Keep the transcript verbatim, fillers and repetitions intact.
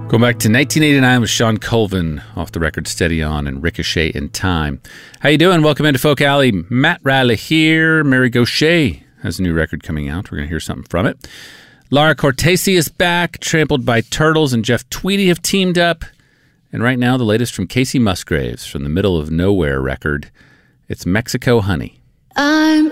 Going back to nineteen eighty-nine with Shawn Colvin off the record Steady On and Ricochet in Time. How you doing? Welcome into Folk Alley. Matt Riley here. Mary Gauthier has a new record coming out. We're going to hear something from it. Lara Cortese is back. Trampled by Turtles and Jeff Tweedy have teamed up. And right now, the latest from Casey Musgraves from the Middle of Nowhere record. It's Mexico Honey. I'm